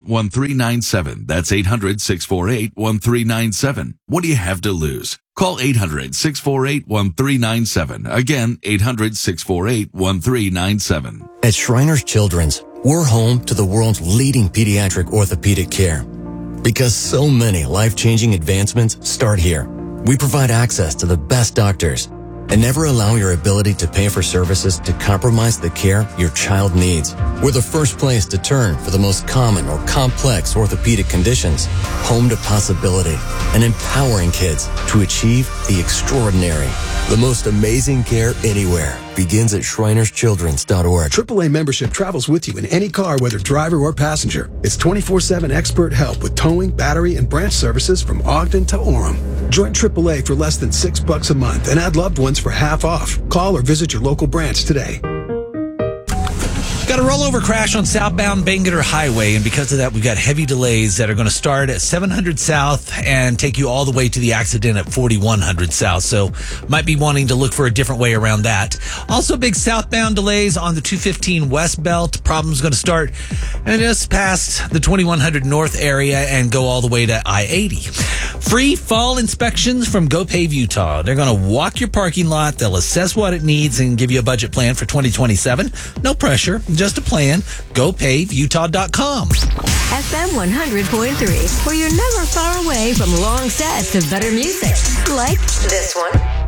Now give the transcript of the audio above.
800-648-1397. That's 800-648-1397. What do you have to lose? Call 800-648-1397. Again, 800-648-1397. At Shriners Children's, we're home to the world's leading pediatric orthopedic care. Because so many life-changing advancements start here. We provide access to the best doctors and never allow your ability to pay for services to compromise the care your child needs. We're the first place to turn for the most common or complex orthopedic conditions. Home to possibility and empowering kids to achieve the extraordinary. The most amazing care anywhere begins at ShrinersChildren's.org. AAA membership travels with you in any car, whether driver or passenger. It's 24/7 expert help with towing, battery, and branch services from Ogden to Orem. Join AAA for less than $6 a month and add loved ones for half off. Call or visit your local branch today. Got a rollover crash on southbound Bangerter Highway, and because of that, we've got heavy delays that are going to start at 700 South and take you all the way to the accident at 4100 South. So might be wanting to look for a different way around that. Also, big southbound delays on the 215 West Belt. Problem's going to start and just past the 2100 North area and go all the way to I-80. Free fall inspections from GoPave Utah. They're going to walk your parking lot. They'll assess what it needs and give you a budget plan for 2027. No pressure. Just a plan. GoPaveUtah.com. FM 100.3, where you're never far away from long sets of better music, like this one.